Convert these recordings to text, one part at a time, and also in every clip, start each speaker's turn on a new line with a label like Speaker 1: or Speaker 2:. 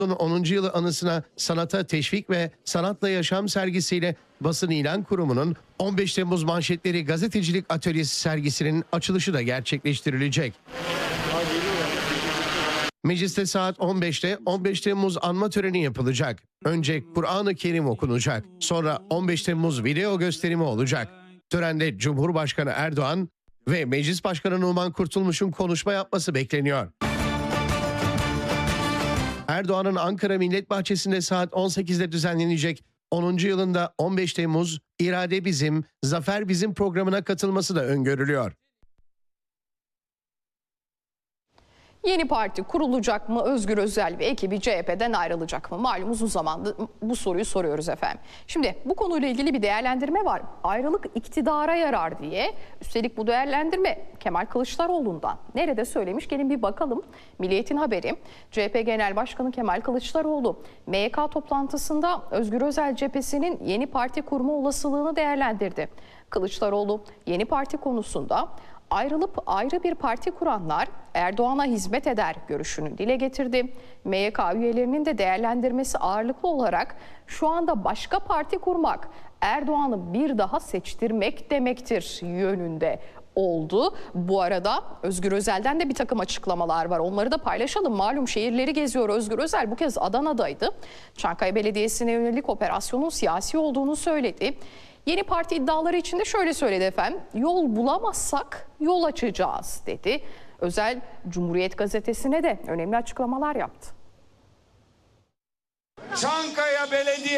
Speaker 1: 10. yılı anısına sanata teşvik ve sanatla yaşam sergisiyle Basın İlan Kurumu'nun 15 Temmuz Manşetleri Gazetecilik Atölyesi sergisinin açılışı da gerçekleştirilecek. Mecliste saat 15'te 15 Temmuz anma töreni yapılacak. Önce Kur'an-ı Kerim okunacak. Sonra 15 Temmuz video gösterimi olacak. Törende Cumhurbaşkanı Erdoğan ve Meclis Başkanı Numan Kurtulmuş'un konuşma yapması bekleniyor. Erdoğan'ın Ankara Millet Bahçesi'nde saat 18'de düzenlenecek 10. yılında 15 Temmuz İrade Bizim, Zafer Bizim programına katılması da öngörülüyor.
Speaker 2: Yeni parti kurulacak mı? Özgür Özel ve ekibi CHP'den ayrılacak mı? Malum uzun zamandır bu soruyu soruyoruz efendim. Şimdi bu konuyla ilgili bir değerlendirme var. Ayrılık iktidara yarar diye. Üstelik bu değerlendirme Kemal Kılıçdaroğlu'ndan. Nerede söylemiş? Gelin bir bakalım. Milliyet'in haberi. CHP Genel Başkanı Kemal Kılıçdaroğlu MYK toplantısında Özgür Özel cephesinin yeni parti kurma olasılığını değerlendirdi. Kılıçdaroğlu yeni parti konusunda ayrılıp ayrı bir parti kuranlar Erdoğan'a hizmet eder görüşünü dile getirdi. MYK üyelerinin de değerlendirmesi ağırlıklı olarak şu anda başka parti kurmak Erdoğan'ı bir daha seçtirmek demektir yönünde oldu. Bu arada Özgür Özel'den de bir takım açıklamalar var. Onları da paylaşalım. Malum şehirleri geziyor Özgür Özel. Bu kez Adana'daydı. Çankaya Belediyesi'ne yönelik operasyonun siyasi olduğunu söyledi. Yeni parti iddiaları içinde şöyle söyledi efendim. Yol bulamazsak yol açacağız dedi. Özel Cumhuriyet Gazetesi'ne de önemli açıklamalar yaptı.
Speaker 3: Çankaya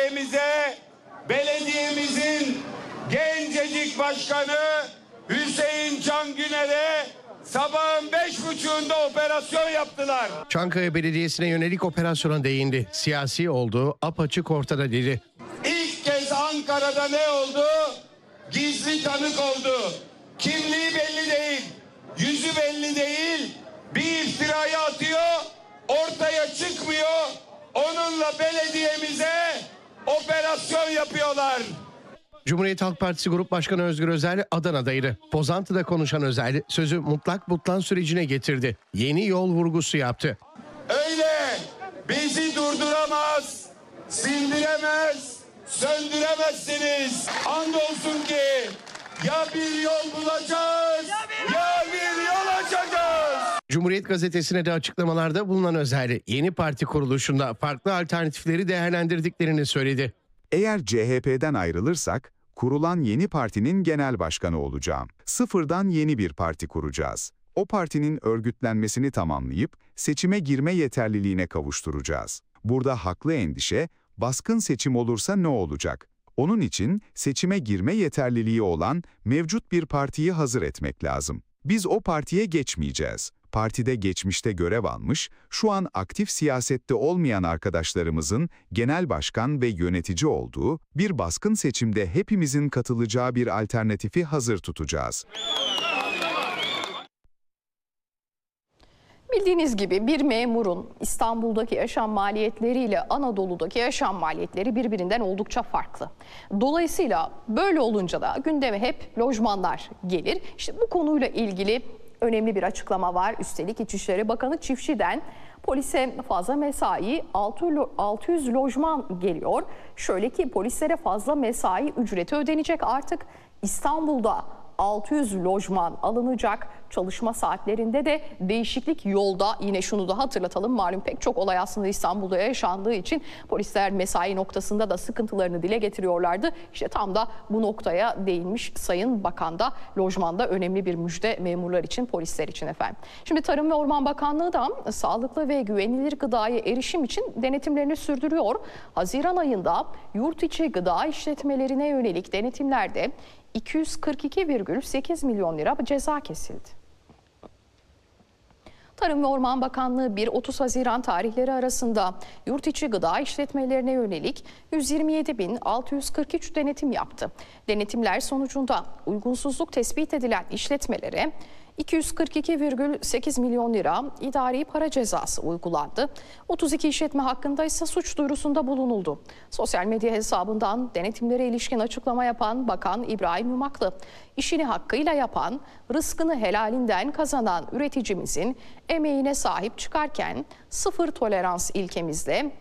Speaker 3: belediyemizin gencecik başkanı Hüseyin Can Güner'e sabahın 5.30'unda operasyon yaptılar.
Speaker 1: Çankaya Belediyesi'ne yönelik operasyona değindi. Siyasi olduğu apaçık ortada dedi.
Speaker 3: İlk kez Ankara'da ne oldu? Gizli tanık oldu. Kimliği belli değil, yüzü belli değil. Bir iftirayı atıyor, ortaya çıkmıyor. Onunla belediyemize operasyon yapıyorlar.
Speaker 1: Cumhuriyet Halk Partisi Grup Başkanı Özgür Özel Adana'daydı. Pozantı'da konuşan Özel sözü mutlak butlan sürecine getirdi. Yeni yol vurgusu yaptı.
Speaker 3: Öyle bizi durduramaz, sindiremez, söndüremezsiniz. Andolsun ki ya bir yol bulacağız ya bir yol açacağız.
Speaker 1: Cumhuriyet Gazetesi'ne de açıklamalarda bulunan Özel yeni parti kuruluşunda farklı alternatifleri değerlendirdiklerini söyledi.
Speaker 4: Eğer CHP'den ayrılırsak, kurulan yeni partinin genel başkanı olacağım. Sıfırdan yeni bir parti kuracağız. O partinin örgütlenmesini tamamlayıp seçime girme yeterliliğine kavuşturacağız. Burada haklı endişe, baskın seçim olursa ne olacak? Onun için seçime girme yeterliliği olan mevcut bir partiyi hazır etmek lazım. Biz o partiye geçmeyeceğiz. Partide geçmişte görev almış, şu an aktif siyasette olmayan arkadaşlarımızın genel başkan ve yönetici olduğu bir baskın seçimde hepimizin katılacağı bir alternatifi hazır tutacağız.
Speaker 2: Bildiğiniz gibi bir memurun İstanbul'daki yaşam maliyetleriyle Anadolu'daki yaşam maliyetleri birbirinden oldukça farklı. Dolayısıyla böyle olunca da gündeme hep lojmanlar gelir. İşte bu konuyla ilgili önemli bir açıklama var. Üstelik İçişleri Bakanı Çiftçi'den polise fazla mesai 600 lojman geliyor. Şöyle ki polislere fazla mesai ücreti ödenecek artık. İstanbul'da 600 lojman alınacak. Çalışma saatlerinde de değişiklik yolda. Yine şunu da hatırlatalım. Malum pek çok olay aslında İstanbul'da yaşandığı için polisler mesai noktasında da sıkıntılarını dile getiriyorlardı. İşte tam da bu noktaya değinmiş Sayın Bakan da lojmanda önemli bir müjde memurlar için, polisler için efendim. Şimdi Tarım ve Orman Bakanlığı da sağlıklı ve güvenilir gıdaya erişim için denetimlerini sürdürüyor. Haziran ayında yurt içi gıda işletmelerine yönelik denetimlerde 242,8 milyon lira ceza kesildi. Tarım ve Orman Bakanlığı 1-30 Haziran tarihleri arasında yurt içi gıda işletmelerine yönelik 127.643 denetim yaptı. Denetimler sonucunda uygunsuzluk tespit edilen işletmelere 242,8 milyon lira idari para cezası uygulandı. 32 işletme hakkında ise suç duyurusunda bulunuldu. Sosyal medya hesabından denetimlere ilişkin açıklama yapan Bakan İbrahim Yumaklı, işini hakkıyla yapan, rızkını helalinden kazanan üreticimizin emeğine sahip çıkarken sıfır tolerans ilkemizle